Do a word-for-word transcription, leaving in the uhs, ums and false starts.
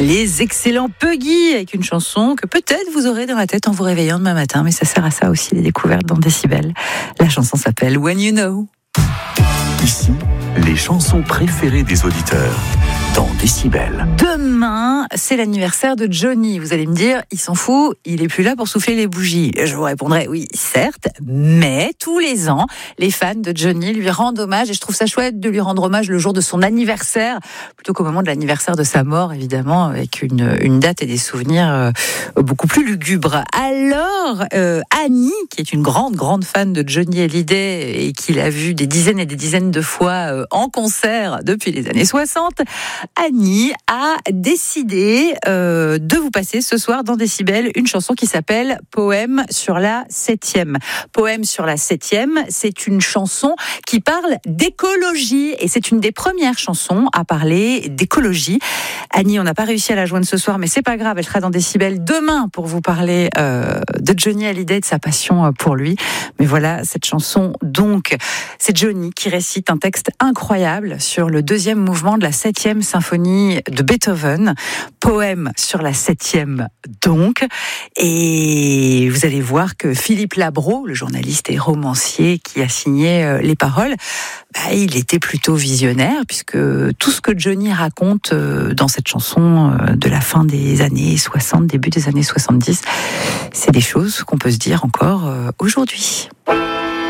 Les excellents Puggy avec une chanson que peut-être vous aurez dans la tête en vous réveillant demain matin, mais ça sert à ça aussi, les découvertes dans Décibel. La chanson s'appelle When You Know. Ici, les chansons préférées des auditeurs dans Décibel. Demain, c'est l'anniversaire de Johnny. Vous allez me dire, il s'en fout, il est plus là pour souffler les bougies. Je vous répondrai, oui, certes, mais tous les ans, les fans de Johnny lui rendent hommage et je trouve ça chouette de lui rendre hommage le jour de son anniversaire, plutôt qu'au moment de l'anniversaire de sa mort, évidemment, avec une, une date et des souvenirs euh, beaucoup plus lugubres. Alors, euh, Annie, qui est une grande, grande fan de Johnny Hallyday et qui l'a vu des dizaines et des dizaines de fois euh, en concert depuis les années soixante, Annie a décidé euh, de vous passer ce soir dans Décibel une chanson qui s'appelle Poème sur la septième. Poème sur la septième, c'est une chanson qui parle d'écologie et c'est une des premières chansons à parler d'écologie. Annie, on n'a pas réussi à la joindre ce soir, mais c'est pas grave, elle sera dans Décibel demain pour vous parler euh, de Johnny Hallyday, de sa passion pour lui. Mais voilà, cette chanson, donc, c'est Johnny qui récite un texte incroyable sur le deuxième mouvement de la septième symphonie de Beethoven, poème sur la septième donc, et vous allez voir que Philippe Labro, le journaliste et romancier qui a signé les paroles, bah, il était plutôt visionnaire puisque tout ce que Johnny raconte dans cette chanson de la fin des années soixante, début des années soixante-dix, c'est des choses qu'on peut se dire encore aujourd'hui.